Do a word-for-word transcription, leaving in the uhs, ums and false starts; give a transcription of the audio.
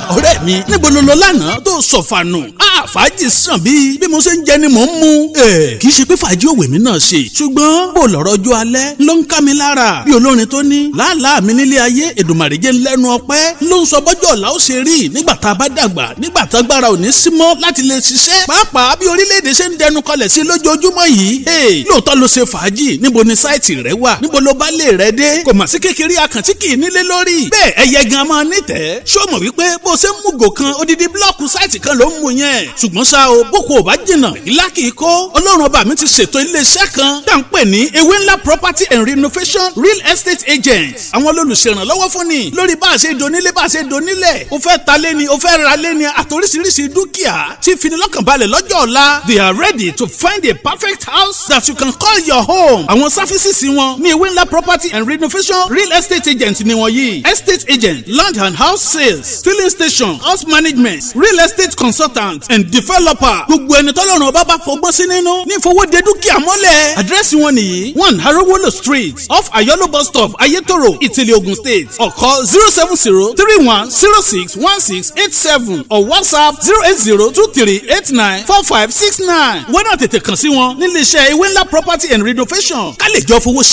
ọ̀rẹ́ mi níbo ló lọ lánàá tó sọ̀fànù? Fàájì sàn bíi bí mo ṣe ń jẹ ni mò ń mu. Kì í ṣe pé fàájì òwe mi náà ṣe ṣùgbọ́n bó lọ́rọ̀ ọjọ́ alẹ́ ló ń ká mi lára bí olórin tó ní làálàá mi nílé ayé Èdùmàrè jẹ́ lẹ́nu ọpẹ́ ló ń sọ bọ́jọ́ ọ̀la ó ṣe rí nígbà tá a bá dàgbà nígbà tá agbára ò ní sí mọ́ láti lè ṣiṣẹ́ pàápàá bí orílẹ̀-èdè ṣe ń dẹnu kọlẹ̀ sí lójoojúmọ́ yìí. Lóòótọ́ ló ṣe fàájì níbo ni sáìtì rẹ wà níbo ló bá lè rẹ dé kò mà sí kékeré àkàntí kì í nílé lórí bẹ́ẹ̀ ẹyẹ gan máa nítẹ̀ẹ́ ṣó mọ̀ wípé bó ṣe ń mú gò kan odidi blọ́ọ̀kù sáìtì kan ló ń mú yẹn ṣùgbọ́n ṣá o boko ò bá jìnnà ìlà kì í kó ọlọ́run ọba mi ti ṣètò iléeṣẹ́ kan tá à ń pè ní ewé ńlá property and renovation real estate agents àwọn olùṣèrànlọ́wọ́ fún ni lórí bá a ṣe donílé bá a ṣe donílẹ̀ o fẹ́ ta lé ni o fẹ́ ra lé ni àtòríṣiríṣi dúkìá tí finilọ́kànbalẹ̀ lọ́jọ́ ọ̀la they are ready to find a perfect house that you can call your home. àwọn sáfísìsì wọn ní ewé ńlá property and renovation real estate agents ni wọ́n yìí estate agent land and house sales filling station house management real estate consultant and developer gbogbo ẹni tọ́lọ́run ọba bá fọgbọ́n sí nínú ní ìfowóde dúkìá mọ́lẹ̀. àdírẹ́sì wọn nìyí one Arowolo street off Ayolo bus stop Ayetoro Ìtìlẹ̀ Ogun state or call zero seven zero three one zero six one six eight seven or WhatsApp zero eight zero two three eight nine four five six nine. wọ́n náà tètè kàn sí wọn nílé iṣẹ́ ewé ńlá property and renovation ká lè jọ fowó ṣe